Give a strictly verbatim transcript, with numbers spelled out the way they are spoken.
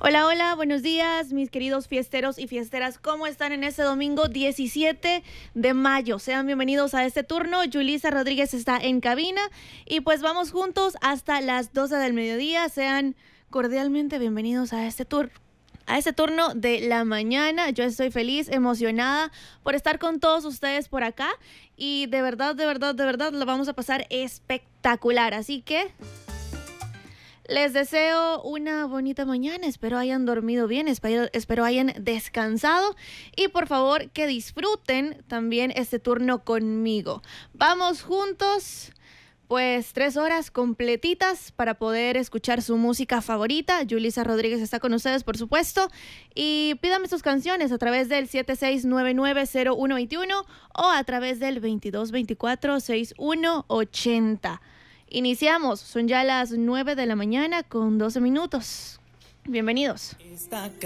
Hola, hola, buenos días, mis queridos fiesteros y fiesteras. ¿Cómo están en este domingo diecisiete de mayo? Sean bienvenidos a este turno. Yulisa Rodríguez está en cabina y pues vamos juntos hasta las doce del mediodía. Sean cordialmente bienvenidos a este tour. A este turno de la mañana. Yo estoy feliz, emocionada por estar con todos ustedes por acá y de verdad, de verdad, de verdad lo vamos a pasar espectacular. Así que les deseo una bonita mañana, espero hayan dormido bien, espero, espero hayan descansado y por favor que disfruten también este turno conmigo. Vamos juntos, pues tres horas completitas para poder escuchar su música favorita. Yulisa Rodríguez está con ustedes, por supuesto, y pídame sus canciones a través del siete seis nueve nueve cero uno dos uno o a través del veintidós veinticuatro sesenta y uno ochenta. Iniciamos, son ya las nueve de la mañana con doce minutos. Bienvenidos.